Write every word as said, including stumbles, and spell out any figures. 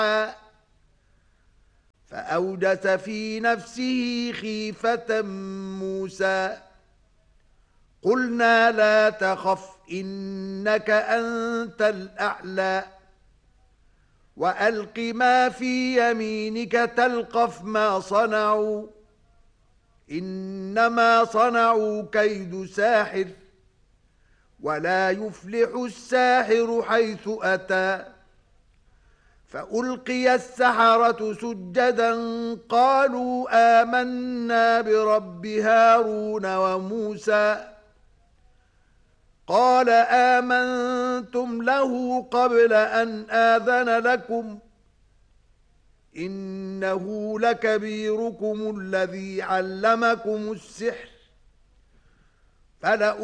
فأوجس في نفسه خيفة موسى قلنا لا تخف إنك أنت الأعلى وألق ما في يمينك تلقف ما صنعوا إنما صنعوا كيد ساحر ولا يفلح الساحر حيث أتى فألقي السحرة سجدا قالوا آمنا برب هارون وموسى قال آمنتم له قبل أن آذن لكم إنه لكبيركم الذي علمكم السحر فلأ